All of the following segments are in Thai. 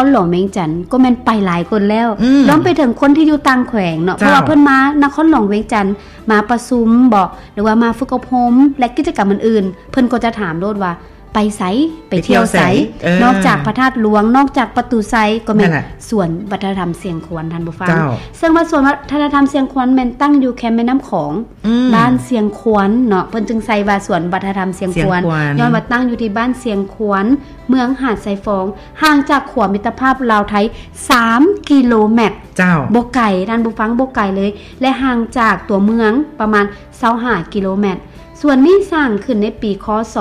หลวงเวียงจันทน์ก็แม่นไปหลายคนแล้วล้อมไปถึงคนที่อยู่ต่างแขวงเนาะเพราะว่าเพิ่นมานครหลวงเวียงจันทน์มาประชุมบ่หรือว่ามาฝึกอบรมและกิจกรรมอื่นๆเพิ่นก็จะถามโดดว่าไปไสไปเที่ยวไสนอกจากพระธาตุหลวงนอกจากประตูไสก็แม่นสวนวัฒนธรรมเสียงขวนท่านผู้ฟังซึ่งว่าสวนวัฒนธรรมเสียงขวนแม่นตั้งอยู่แคมป์แม่น้ำของบ้านเสียงขวนเนาะเพิ่นจึงใส่ว่าสวนวัฒนธรรมเสียงขวนย้อนว่าตั้งอยู่ที่บ้านเสียงขวนเมืองหาดไซฟองห่างจากขวมิตรภาพลาวไทย3กิโลเมตรบ่ไกลท่านผู้ฟังบ่ไกลเลยและห่างจากตัวเมืองประมาณ25กิโลเมตรส่วนนี้สร้างขึ้นในปีคศ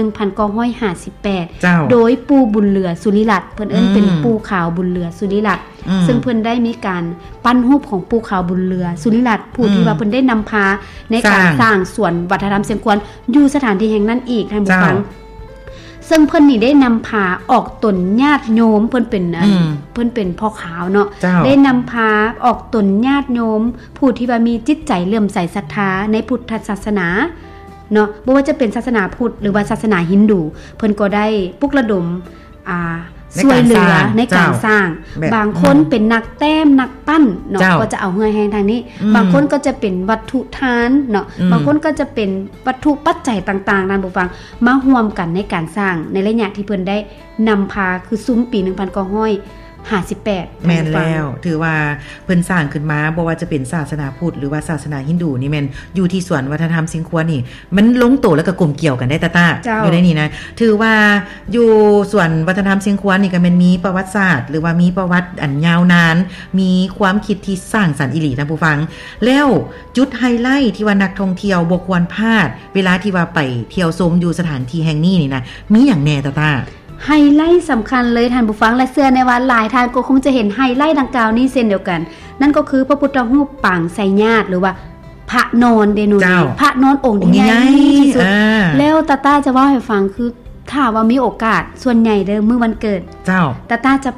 1958โดยปู่บุญเหลือสุริรัตน์เพิ่นเป็นปู่ขาวบุญเหลือสุริรัตน์ซึ่งเพิ่นได้มีการปั้นรูปของปู่ขาวบุญเหลือสุริรัตน์ผู้ที่ว่าเพิ่นได้นำพาในการสร้างสวนวัฒนธรรมเสียงขวนอยู่สถานที่แห่งนั้นอีกท่านผู้ฟังซึ่งเพิ่นนี่ได้นำพาออกตนญาติโยมเพิ่นเป็นพ่อขาวเนาะได้นำพาออกตนญาติโยมผู้ที่ว่ามีจิตใจเลื่อมใสศรัทธาในพุทธศาสนาเนาะบ่ว่าจะเป็นศาสนาพุทธหรือว่าศาสนาฮินดูเพิ่นก็ได้ปลุกระดมช่วยเหลือในการสร้างบางคนเป็นนักแต้มนักปั้นเนาะก็จะเอาเฮือแฮงทางนี้บางคนก็จะเป็นวัตถุทานเนาะบางคนก็จะเป็นวัตถุปัจจัยต่างๆนั่นบ่ฟังมาร่วมกันในการสร้างในระยะที่เพิ่นได้นำพาคือซุ้มปี1958 แม่นแล้วถือว่าเพิ่นสร้างขึ้นมาบ่ว่าจะเป็นศาสนาพุทธหรือว่าศาสนาฮินดูนี่แม่นอยู่ที่สวนวัฒนธรรมเสียงขวนนี่มันลงตัวแล้วก็กลมเกี่ยวกันได้ตาอยู่ในนี้นะถือว่าอยู่สวนวัฒนธรรมเสียงขวนนี่ก็แม่นมีประวัติศาสตร์หรือว่ามีประวัติอันยาวนานมีความคิดที่สร้างสรรค์อีหลีท่านผู้ฟังแล้วจุดไฮไลท์ที่ว่านักท่องเที่ยวบ่ควรพลาดเวลาที่ว่าไปเที่ยวชมอยู่สถานที่แห่งนี้นี่นะมีหยังแน่ตาไฮไลท์สำคัญเลยท่านผู้ฟังและเสื้อในวันหลายท่านก็คงจะเห็นไฮไลท์ดังกล่าวนี้เช่นเดียวกันนั่นก็คือพระพุทธรูปปางไสญาติหรือว่าพระนอนเดนูพระนอนองค์ใหญ่ที่สุดแล้วตาจะว่าให้ฟังคือถ้าว่ามีโอกาสส่วนใหญ่เด้อมื้อวันเกิดตาจะ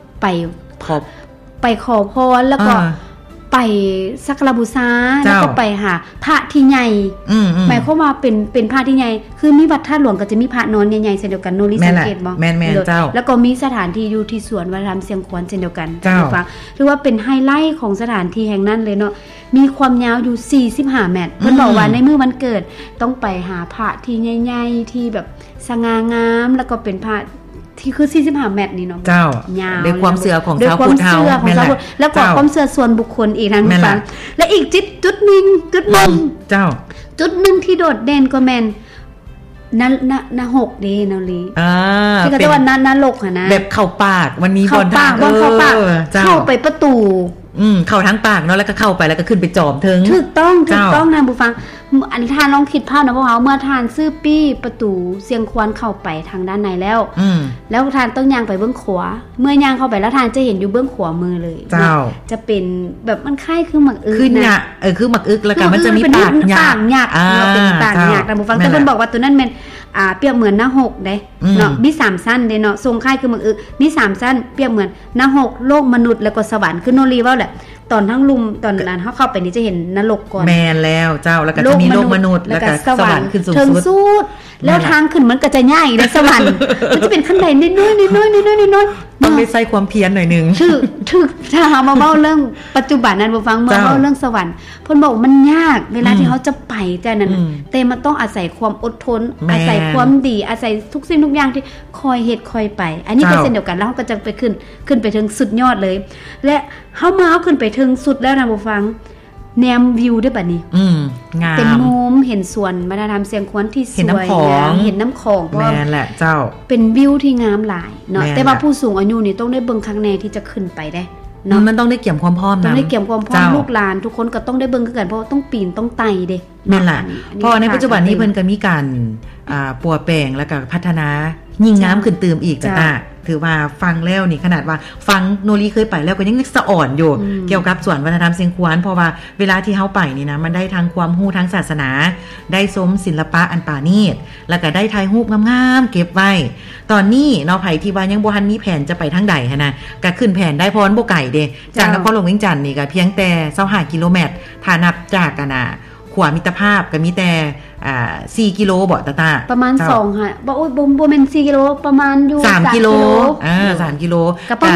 ไปขอพรแล้วก็ไปสักการะบูชาแล้วก็ไปหาพระที่ใหญ่หมายความว่าเป็นพระที่ใหญ่คือมีวัดท่าหลวงก็จะมีพระนอนใหญ่ๆเช่นเดียวกันโนริสังเกตบ่แม่นๆเจ้าแล้วก็มีสถานที่อยู่ที่สวนวัฒนธรรมเสียงขวนเช่นเดียวกันฟังถือว่าเป็นไฮไลท์ของสถานที่แห่งนั้นเลยเนาะมีความยาวอยู่45เมตรเพิ่นบอกว่าในมื้อวันเกิดต้องไปหาพระที่ใหญ่ๆที่แบบสง่างามแล้วก็เป็นพระที่คือ45เมตรนี่เนาะเจ้ายาวด้วยความเชื่อของชาวพุทธเฮาแล้วก็ความเชื่อส่วนบุคคลอีกท่านผู้ฟังและอีกจุดนึงเจ้าจุดนึงที่โดดเด่นก็แม่นนหกเด้นลีที่ก็จะว่านรกอ่ะนะแบบเข้าปากมันมีบนทางเข้าปากเข้าไปประตูเข้าทั้งปากเนาะแล้วก็เข้าไปแล้วก็ขึ้นไปจอมถึงถูกต้องท่านผู้ฟังอันทานลองคิดภาพนะพวกเราเมื่อทานซื้อปี้ประตูเสียงควรเข้าไปทางด้านในแล้วทานต้องย่างไปเบื้องขวาเมื่อย่างเข้าไปแล้วทานจะเห็นอยู่เบื้องขวามือเลยจะเป็นแบบมันคล้ายคือหมักอึกนะคือหมักอึกแล้วก็มันจะมีปากหยาบเป็นปากหยาบท่านผู้ฟังแต่เพิ่นบอกว่าตัวนั้นเป็นเปรียบเหมือนหน้าหกเด้เนาะมี3สั้นเด้เนาะทรงคล้ายคือหมักอึกมี3สั้นเปรียบเหมือนหน้าหกโลกมนุษย์แล้วก็สวรรค์คือโนรีว่าแหละตอนทั้งลุมตอนนั้นเข้าไปนี่จะเห็นนรกก่อนแม่นแล้วเจ้าแล้วก็จะมีโลกมนุษย์แล้วก็สวรรค์ขึ้นสูงสุดแล้วทางขึ้นมันก็จะง่ายในสวรรค์มันจะเป็นขั้นใดน้อยๆต้องได้ใส่ความเพียรหน่อยนึงถึกถ้าเฮามาเว้าเรื่องปัจจุบันนั้นบ่ฟังมาเว้าเรื่องสวรรค์เพิ่นบอกมันยากเวลาที่เฮาจะไปแต่นั้นแต่มันต้องอาศัยความอดทนอาศัยความดีอาศัยทุกสิ่งทุกอย่างที่คอยเฮ็ดคอยไปอันนี้ก็เช่นเดียวกันแล้วเฮาก็จะไปขึ้นไปถึงสุดยอดเลยและเฮาขึ้นไปถึงสุดแล้วนะบ่ฟังแนมวิวได้บัดนี้งามเป็นมุมเห็นสวนวัฒนธรรมเสียงขวนที่สวยเห็นน้ำของแม่นแหละเจ้าเป็นวิวที่งามหลายเนาะแต่ว่าผู้สูงอายุนี่ต้องได้เบิ่งครั้งแน่ที่จะขึ้นไปได้เนาะมันต้องได้เกี่ยมความพร้อมนะต้องได้เกี่ยมความพร้อมลูกหลานทุกคนก็ต้องได้เบิ่งคือกันเพราะต้องปีนต้องไต่เด้แม่นล่ะเพราะในปัจจุบันนี้เพิ่นก็มีการปัวแปลงแล้วก็พัฒนายิ่งงามขึ้นเติมอีกจ้ะถือว่าฟังแล้วนี่ขนาดว่าฟังโนรีเคยไปแล้วก็ยังนึกสะอ่อนอยู่เกี่ยวกับสวนวัฒนธรรมเสียงขวนเพราะว่าเวลาที่เฮาไปนี่นะมันได้ทั้งความรู้ทางศาสนาได้ชมศิลปะอันปราณีตแล้วก็ได้ถ่ายรูปงามๆเก็บไว้ตอนนี้เนาะไผที่ว่ายังบ่ทันมีแผนจะไปทางใดหั่นน่ะก็ขึ้นแผนได้พรบ่ไกลเด้จากนครหลวงเวียงจันทน์นี่ก็เพียงแต่25กิโลเมตรถ้านับจากกันน่ะขวามิตรภาพก็มีแต่4กิโลบ่ตาประมาณ2ค่ะบ่โอ้ยบ่แม่น4กิโลประมาณอยู่ 3กิโล3กิโล